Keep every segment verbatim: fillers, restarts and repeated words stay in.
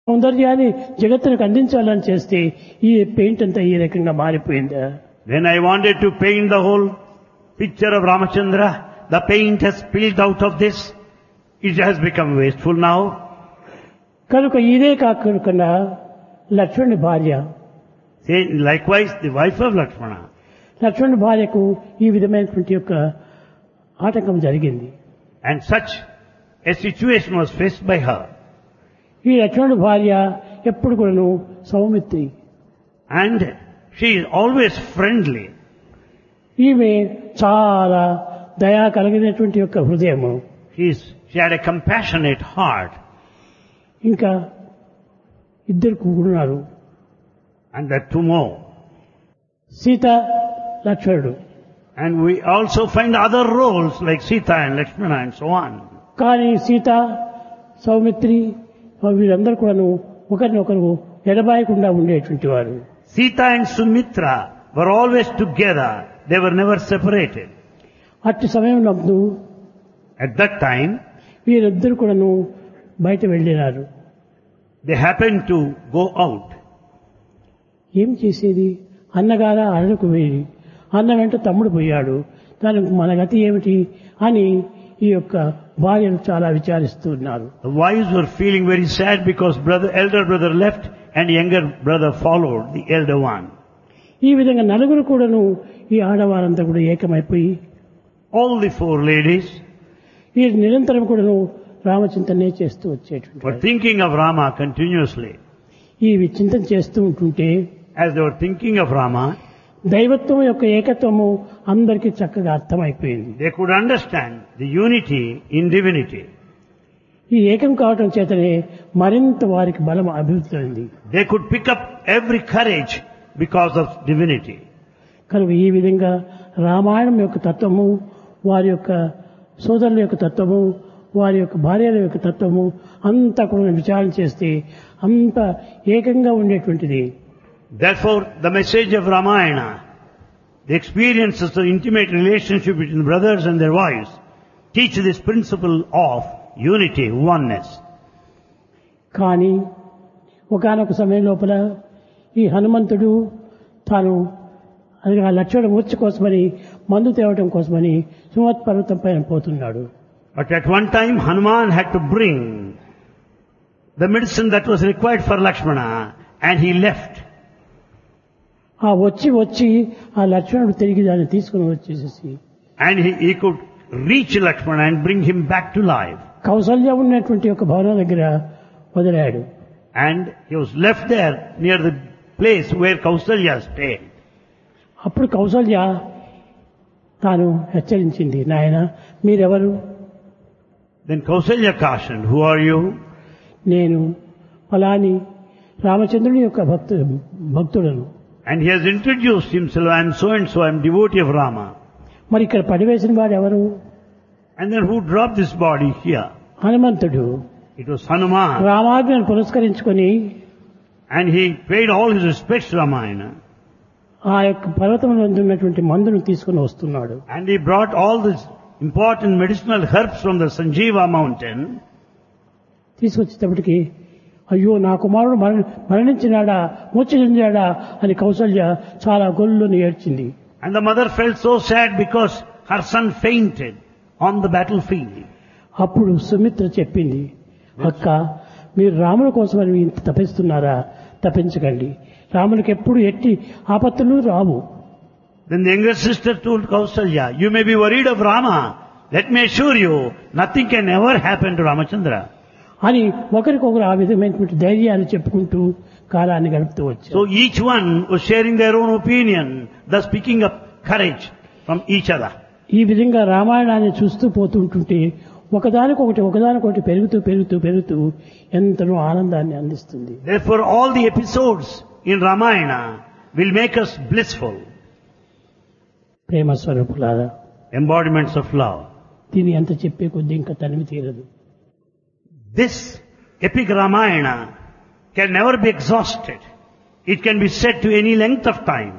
సౌందర్యాన్ని జగత్తునికి అందించాలని చేస్తే ఈ పెయింట్ అంతా ఈ రకంగా మారిపోయిందా? When I wanted to paint the whole picture of Ramachandra, the paint has spilled out of this. It has become wasteful now. కనుక ఇదే కాకుండా లక్ష్మణుని భార్య, Say, likewise, the wife of Lakshmana. లక్ష్మణుని భార్యకు ఈ విధమైనటువంటి యొక్క ఆటంకం జరిగింది. And such a situation was faced by her. ఈ లక్ష్మణుని భార్య ఎప్పుడు కూడాను Saumitri. And she is always friendly. ఈమె చాలా దయా కలిగినటువంటి యొక్క హృదయము. She is, she had a compassionate heart. ఇంకా ఇద్దరు కూడున్నారు. And there are two more. Sita లక్ష్మణుడు. And we also find other roles like Sita and Lakshmana and so on. కానీ సీత సౌమిత్రి వీరందరూ కూడాను ఒకరినొకరు ఎడబాయకుండా ఉండేటువంటి వారు. Sita and Sumitra were always together. They were never separated. అట్టి సమయంలో At that time, వీరిద్దరు కూడాను బయట వెళ్ళినారు. they happened to go out. ఏం చేసేది? అన్నగారా అడలకు వేడి, అన్న వెంట తమ్ముడు పోయాడు, దానికి మన గతి ఏమిటి అని ఈ యొక్క భార్యను చాలా విచారిస్తూ ఉన్నారు. The wives were feeling very sad because brother, elder brother left and younger brother followed the elder one. ఈ విధంగా నలుగురు కూడాను ఈ ఆడవారంతా కూడా ఏకమైపోయి All the four ladies ఈ నిరంతరం కూడాను రామచింతనే చేస్తూ were వచ్చేటువంటి thinking of Rama continuously. ఈ చింతన చేస్తూ ఉంటుంటే As they were thinking of Rama, దైవత్వం యొక్క ఏకత్వము అందరికీ చక్కగా అర్థమైపోయింది. they could understand the unity in divinity. ఈ ఏకం కావటం చేతనే మరింత వారికి బలం అభివృద్ధి అయింది. They could pick up every courage because of divinity. కనుక ఈ విధంగా రామాయణం యొక్క తత్వము, వారి యొక్క సోదరుల యొక్క తత్వము, వారి యొక్క భార్యల యొక్క తత్వము అంతా కూడా విచారణ చేస్తే అంత ఏకంగా ఉండేటువంటిది. Therefore, the message of Ramayana, the experiences of intimate relationship between brothers and their wives, teach this principle of unity, oneness. కానీ ఒకానొక సమయం లోపల ఈ హనుమంతుడు తాను ఆ లక్ష్మణ మూర్ఛ కోసమని మందు తేవటం కోసమని సుమత్ పర్వతం పైన పోతున్నాడు. But at one time, Hanuman had to bring the medicine that was required for Lakshmana, and he left. ఆ వచ్చి వచ్చి ఆ లక్ష్మణుడు తిరిగి దాన్ని తీసుకుని వచ్చేసేసి And he, he could reach Lakshmana and bring him back to life. Kaushalya ఉన్నటువంటి ఒక భవనం దగ్గర వదిలాడు. And he was left there near the place where Kausalya stayed. అప్పుడు కౌసల్య తాను హెచ్చరించింది, నాయన మీరెవరు? Then Kausalya cautioned, who are you? నేను ఫలాని రామచంద్రుని యొక్క భక్తు భక్తుడను. And he has introduced himself, I am so and so, I am devotee of Rama. మరి ఇక్కడ పడివేసిన వాడు ఎవరు? And then who dropped this body here? హనుమంతుడు. It was Hanuman. రామాజ్ఞను పురస్కరించుకొని And he paid all his respects to Ramayana. ఆ యొక్క పర్వతంలో ఉన్నటువంటి మందును తీసుకుని వస్తున్నాడు. And he brought all these important medicinal herbs from the Sanjeeva mountain. తీసుకొచ్చేటప్పటికి అయ్యో నా కుమారుడు మరణ మరణించినాడా మూర్ఛ చెందాడా అని కౌసల్య చాలా గొల్లుని ఏడ్చింది. And the mother felt so sad because her son fainted on the battlefield. అప్పుడు సుమిత్ర చెప్పింది, అక్క మీరు రాముల కోసమని ఇంత తపిస్తున్నారా? తపించకండి, రామునికి ఎప్పుడు ఎట్టి ఆపత్తులు రావు. Then the younger sister told Kausalya, you may be worried of Rama. Let me assure you, nothing can ever happen to Ramachandra. అని ఒకరికొకరు ఆ విధమైనటువంటి ధైర్యాన్ని చెప్పుకుంటూ కాలాన్ని గడుపుతూ వచ్చారు. So each one was sharing their own opinion, thus picking up courage from each other. ఈ విధంగా రామాయణాన్ని చూస్తూ పోతుంటుంటే ఒకదానికొకటి ఒకదానికొకటి పెరుగుతూ పెరుగుతూ పెరుగుతూ ఎంతనో ఆనందాన్ని అందిస్తుంది. Therefore all the episodes in Ramayana will make us blissful. ప్రేమ స్వరూపులారా, Embodiments of love. దీని ఎంత చెప్పే కొద్దీ ఇంకా తనివి తీరదు. This epic Ramayana can never be exhausted. It can be said to any length of time.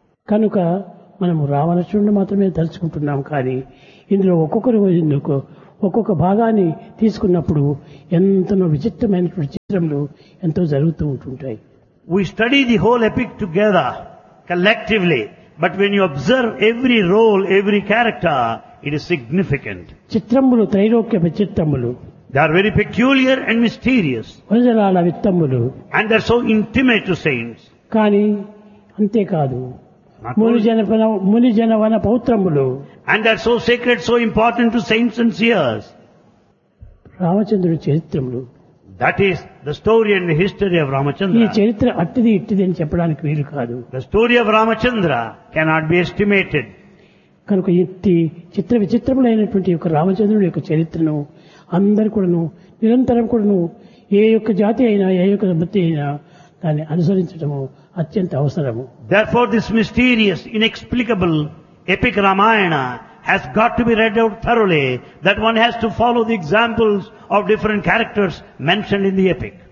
కనుక మనము రామలక్ష్మణుడు మాత్రమే తలుచుకుంటున్నాం, కానీ ఇందులో ఒక్కొక్కరు ఇందుకు ఒక్కొక్క భాగాన్ని తీసుకున్నప్పుడు ఎంతనో విచిత్రమైనటువంటి చిత్రములు ఎంతో జరుగుతూ ఉంటుంటాయి. We study the whole epic together, collectively, but when you observe every role, every character, it is significant. చిత్రములు Trailokya విచిత్రములు, They are very peculiar and mysterious, వనజలాల విత్తములు. and they are so intimate to saints. కానీ అంతేకాదు, Not Muni only- జన ముని జనవన పౌత్రములు. And they are so sacred, so important to saints and seers. రామచంద్రుడి చరిత్రములు. That is the story and the history of ఈ Ramachandra. చరిత్ర అట్టిది ఇట్టిది అని చెప్పడానికి వీలు కాదు. The story of Ramachandra cannot be estimated. కనుక ఇట్టి చిత్ర విచిత్రములైనటువంటి యొక్క రామచంద్రుడి యొక్క చరిత్రను అందరు కూడాను నిరంతరం కూడాను ఏ యొక్క జాతి అయినా ఏ యొక్క బతి అయినా దాన్ని అనుసరించడము అత్యంత అవసరము. Therefore this mysterious, inexplicable epic Ramayana has got to be read out thoroughly, that one has to follow the examples of different characters mentioned in the epic.